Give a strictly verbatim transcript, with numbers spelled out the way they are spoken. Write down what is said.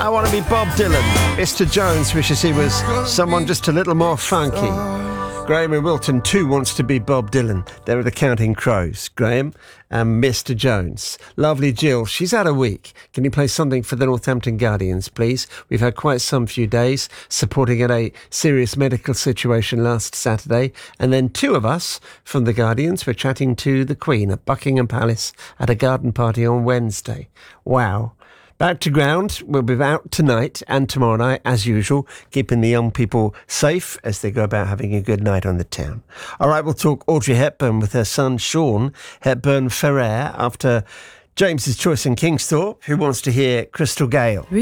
I want to be Bob Dylan. Mister Jones wishes he was someone just a little more funky. Graham in Wilton too wants to be Bob Dylan. There are the Counting Crows, Graham and Mister Jones. Lovely Jill, she's had a week. Can you play something for the Northampton Guardians, please? We've had quite some few days supporting at a serious medical situation last Saturday. And then two of us from the Guardians were chatting to the Queen at Buckingham Palace at a garden party on Wednesday. Wow. Back to ground. We'll be out tonight and tomorrow night, as usual, keeping the young people safe as they go about having a good night on the town. All right, we'll talk Audrey Hepburn with her son, Sean Hepburn Ferrer, after James's Choice in Kingsthorpe, who wants to hear Crystal Gale.